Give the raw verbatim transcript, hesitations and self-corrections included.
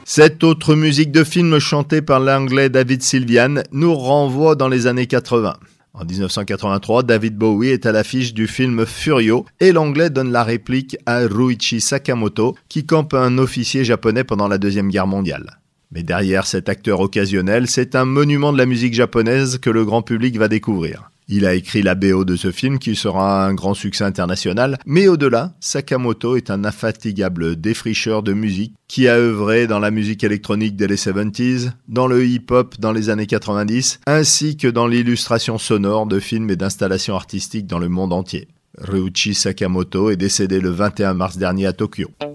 Cette autre musique de film chantée par l'anglais David Sylvian nous renvoie dans les années quatre-vingts. En dix-neuf cent quatre-vingt-trois, David Bowie est à l'affiche du film Furio et l'anglais donne la réplique à Ryuichi Sakamoto qui campe un officier japonais pendant la Deuxième Guerre mondiale. Mais derrière cet acteur occasionnel, c'est un monument de la musique japonaise que le grand public va découvrir. Il a écrit la B O de ce film qui sera un grand succès international, mais au-delà, Sakamoto est un infatigable défricheur de musique qui a œuvré dans la musique électronique dès les soixante-dix, dans le hip-hop dans les années quatre-vingt-dix, ainsi que dans l'illustration sonore de films et d'installations artistiques dans le monde entier. Ryuichi Sakamoto est décédé le vingt et un mars dernier à Tokyo.